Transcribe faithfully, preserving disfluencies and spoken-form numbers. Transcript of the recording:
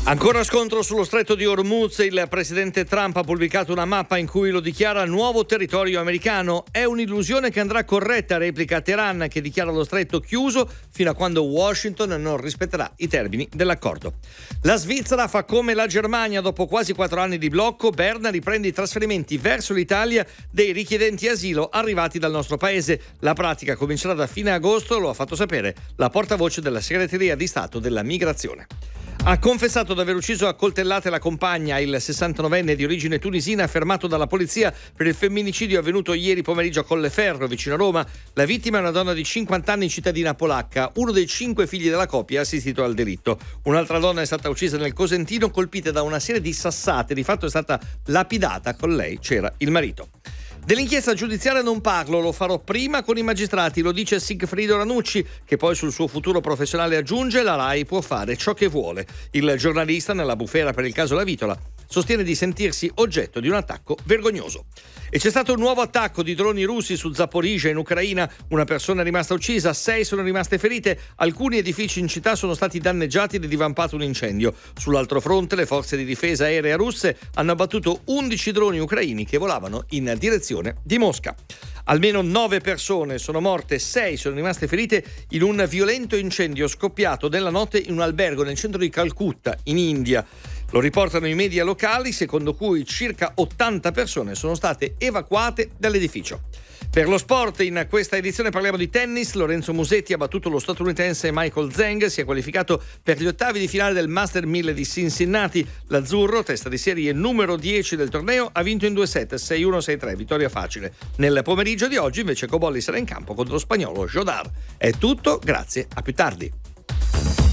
Ancora scontro sullo stretto di Hormuz. Il presidente Trump ha pubblicato una mappa in cui lo dichiara nuovo territorio americano. È un'illusione che andrà corretta, replica Teheran, che dichiara lo stretto chiuso fino a quando Washington non rispetterà i termini dell'accordo. La Svizzera fa come la Germania. Dopo quasi quattro anni di blocco, Berna riprende i trasferimenti verso l'Italia dei richiedenti asilo arrivati dal nostro paese. La pratica comincerà da fine agosto, lo ha fatto sapere la portavoce della Segreteria di Stato della Migrazione. Ha confessato di aver ucciso a coltellate la compagna. Il sessantanovenne di origine tunisina, fermato dalla polizia per il femminicidio avvenuto ieri pomeriggio a Colleferro, vicino a Roma. La vittima è una donna di cinquanta anni, cittadina polacca, uno dei cinque figli della coppia assistito al delitto. Un'altra donna è stata uccisa nel Cosentino, colpita da una serie di sassate. Di fatto è stata lapidata, con lei c'era il marito. Dell'inchiesta giudiziaria non parlo, lo farò prima con i magistrati, lo dice Sigfrido Ranucci, che poi sul suo futuro professionale aggiunge: la RAI può fare ciò che vuole. Il giornalista, nella bufera per il caso La Vitola, sostiene di sentirsi oggetto di un attacco vergognoso. E c'è stato un nuovo attacco di droni russi su Zaporizhzhia in Ucraina. Una persona è rimasta uccisa, sei sono rimaste ferite, alcuni edifici in città sono stati danneggiati ed è divampato un incendio. Sull'altro fronte le forze di difesa aerea russe hanno abbattuto undici droni ucraini che volavano in direzione di Mosca. Almeno nove persone sono morte, sei sono rimaste ferite in un violento incendio scoppiato nella notte in un albergo nel centro di Calcutta, in India. Lo riportano i media locali, secondo cui circa ottanta persone sono state evacuate dall'edificio. Per lo sport, in questa edizione parliamo di tennis. Lorenzo Musetti ha battuto lo statunitense Michael Zhang, si è qualificato per gli ottavi di finale del Master mille di Cincinnati. L'azzurro, testa di serie numero dieci del torneo, ha vinto in due set, sei uno sei tre, vittoria facile. Nel pomeriggio di oggi invece Cobolli sarà in campo contro lo spagnolo Jodar. È tutto, grazie, a più tardi.